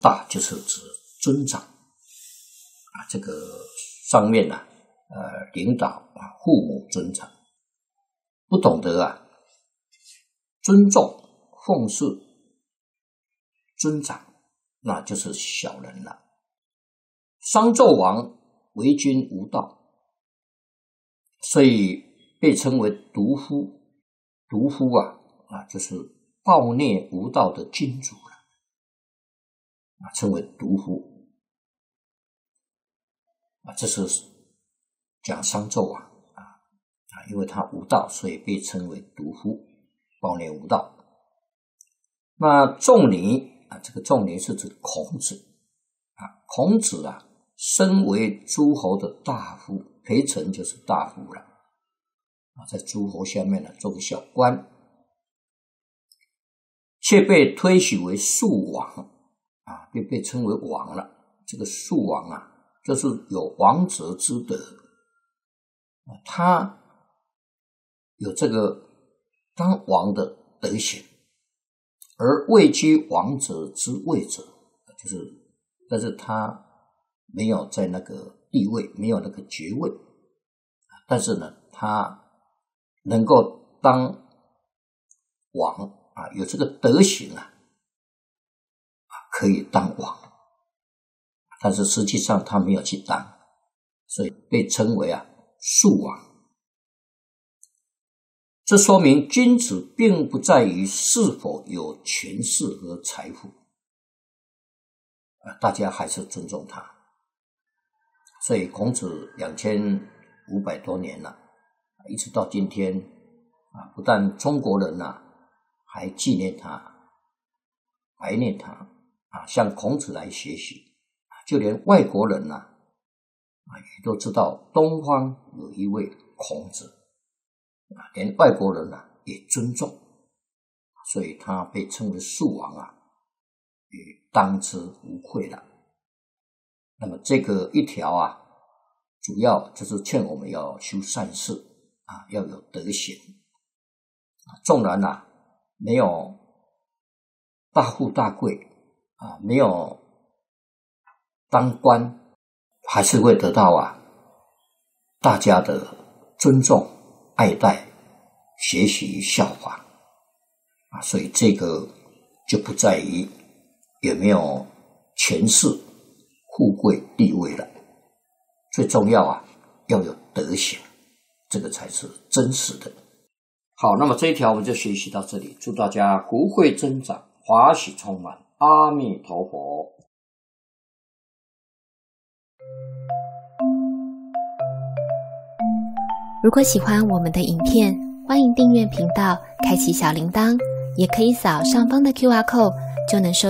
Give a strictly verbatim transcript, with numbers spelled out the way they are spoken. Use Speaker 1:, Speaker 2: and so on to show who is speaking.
Speaker 1: 大就是指尊长啊，这个上面呢、啊，呃，领导啊，父母尊长，不懂得啊，尊重奉事尊长，那就是小人了。商纣王为君无道，所以被称为毒夫。毒夫啊，啊，就是暴虐无道的君主了，啊，称为毒夫。啊，这是讲商纣啊，啊啊，因为他无道，所以被称为毒夫，暴虐无道。那仲尼啊，这个仲尼是指孔子啊，孔子啊，身为诸侯的大夫，陪臣就是大夫了啊，在诸侯下面呢做个小官，却被推许为庶王啊，被被称为王了。这个庶王啊，就是有王者之德，他有这个当王的德行，而位居王者之位者，就是但是他没有在那个地位，没有那个爵位，但是呢，他能够当王啊，有这个德行啊，可以当王，但是实际上他没有去当，所以被称为啊庶王。这说明君子并不在于是否有权势和财富，啊，大家还是尊重他。所以孔子两千五百多年了，一直到今天啊，不但中国人啊还纪念他，怀念他啊，向孔子来学习，就连外国人啊啊也都知道东方有一位孔子啊，连外国人啊也尊重，所以他被称为庶王啊，也当之无愧了。那么这个一条啊，主要就是劝我们要修善事啊，要有德行啊，纵然啊没有大富大贵啊，没有当官，还是会得到啊大家的尊重、爱戴、学习、效法啊，所以这个就不在于有没有权势、富贵、地位了，最重要啊要有德行，这个才是真实的。好，那么这一条我们就学习到这里，祝大家福慧增长，华喜充满，阿弥陀佛。
Speaker 2: 如果喜欢我们的影片，欢迎订阅频道，开启小铃铛，也可以扫上方的 Q R code 就能收